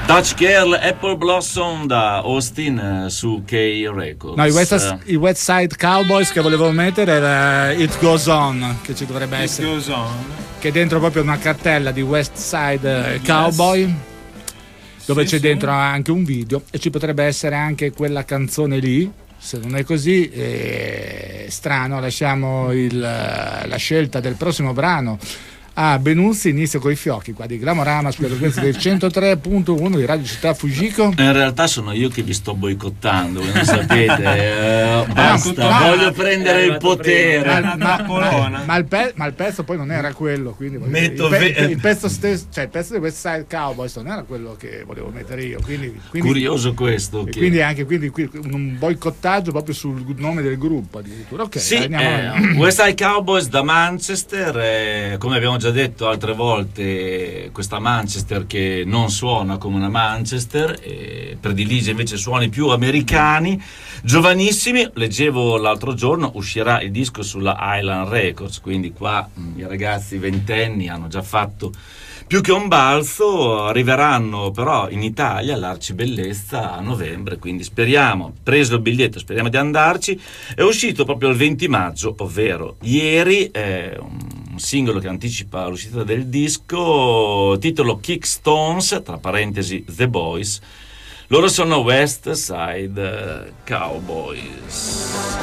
Dutch Girl, Apple Blossom da Austin su K Records. No, i West Side Cowboys che volevo mettere era It Goes On, che ci dovrebbe essere. Goes On. Che è dentro proprio una cartella di West Side Cowboy, dove c'è dentro anche un video, e ci potrebbe essere anche quella canzone lì. Se non è così, strano, lasciamo la scelta del prossimo brano a Benuzzi. Inizio coi fiocchi qua di Glamorama sulla frequenza del 103.1 di Radio Città Fugico. In realtà sono io che vi sto boicottando, voi non sapete. Basta, voglio prendere il potere. Ma il pezzo poi non era quello, quindi il pezzo stesso, cioè il pezzo di West Side Cowboys non era quello che volevo mettere io, quindi curioso questo. Quindi anche un boicottaggio proprio sul nome del gruppo addirittura. Ok, sì, andiamo. West Side Cowboys da Manchester, come abbiamo già detto altre volte, questa Manchester che non suona come una Manchester, predilige invece suoni più americani, giovanissimi. Leggevo l'altro giorno uscirà il disco sulla Island Records, quindi qua i ragazzi ventenni hanno già fatto più che un balzo. Arriveranno però in Italia all'Arcibellezza a novembre, quindi speriamo, preso il biglietto, speriamo di andarci. È uscito proprio il 20 maggio, ovvero ieri, un singolo che anticipa l'uscita del disco, titolo Kickstones, tra parentesi The Boys. Loro sono West Side Cowboys.